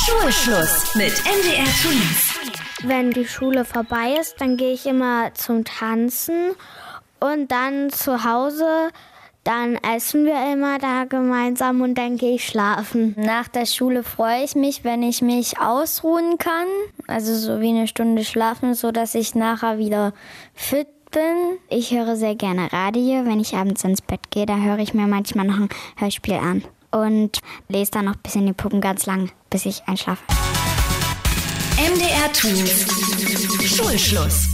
Schulschluss mit MDR Twins. Wenn die Schule vorbei ist, dann gehe ich immer zum Tanzen und dann zu Hause, dann essen wir immer da gemeinsam und dann gehe ich schlafen. Nach der Schule freue ich mich, wenn ich mich ausruhen kann, also so wie eine Stunde schlafen, sodass ich nachher wieder fit bin. Ich höre sehr gerne Radio, wenn ich abends ins Bett gehe, da höre ich mir manchmal noch ein Hörspiel an und lese dann noch bis in die Puppen ganz lang, bis ich einschlafe. MDR Twins. Schulschluss.